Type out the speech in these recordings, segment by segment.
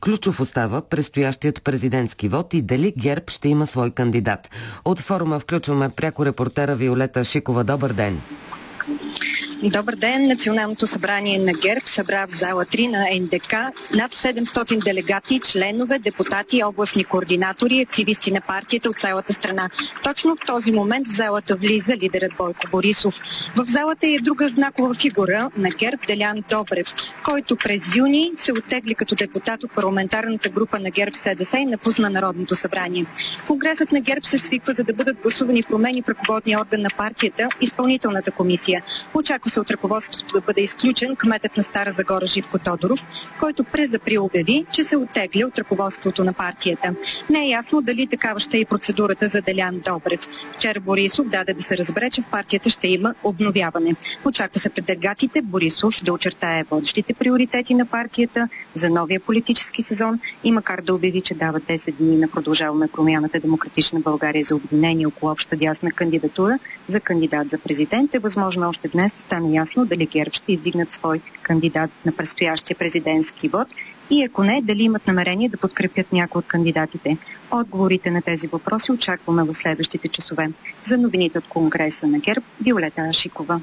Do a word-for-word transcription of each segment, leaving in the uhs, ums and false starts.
Ключов остава предстоящият президентски вод и дали ГЕРБ ще има свой кандидат. От форума включваме пряко репортера Виолета Шикова. Добър ден! Добър ден! Националното събрание на ГЕРБ събра в зала три на Ен Де Ка над седемстотин делегати, членове, депутати, областни координатори и активисти на партията от цялата страна. Точно в този момент в залата влиза лидерът Бойко Борисов. В залата е друга знакова фигура на ГЕРБ Делян Добрев, който през юни се оттегли като депутат от парламентарната група на ГЕРБ СДС и напусна Народното събрание. Конгресът на ГЕРБ се свиква, за да бъдат гласувани промени в ръководния орган на партията, изпълнителната комисия. Очаква се от ръководството да бъде изключен кметът на Стара Загора Живко Тодоров, който през април обяви, че се оттегля от ръководството на партията. Не е ясно дали такава ще е и процедурата за Делян Добрев. Вчера Борисов даде да се разбере, че в партията ще има обновяване. Очаква се пред делегатите Борисов да очертае водещите приоритети на партията за новия политически сезон и макар да обяви, че дава десет дни на Продължаваме промяната Демократична България за обединение около обща дясна кандидатура за кандидат за президент, е възможно още днес да стане ясно дали ГЕРБ ще издигнат свой кандидат на предстоящия президентски вод и ако не, дали имат намерение да подкрепят някои от кандидатите. Отговорите на тези въпроси очакваме в следващите часове. За новините от Конгреса на ГЕРБ, Виолета Шикова.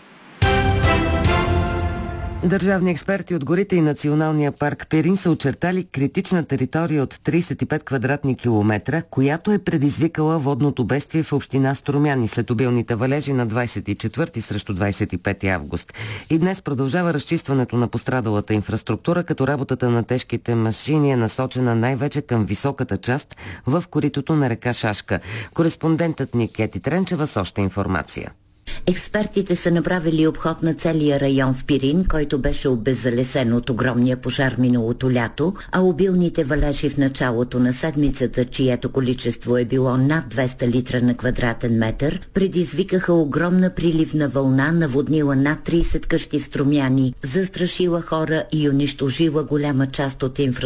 Държавни експерти от горите и Националния парк Пирин са очертали критична територия от тридесет и пет квадратни километра, която е предизвикала водното бедствие в община Струмяни след обилните валежи на двадесет и четвърти срещу двадесет и пети август. И днес продължава разчистването на пострадалата инфраструктура, като работата на тежките машини е насочена най-вече към високата част в коритото на река Шашка. Кореспондентът ни Кети Тренчева с още информация. Експертите са направили обход на целия район в Пирин, който беше обеззалесен от огромния пожар миналото лято, а обилните валежи в началото на седмицата, чието количество е било над двеста литра на квадратен метър, предизвикаха огромна приливна вълна, наводнила над тридесет къщи в Струмяни, застрашила хора и унищожила голяма част от инфраструктурата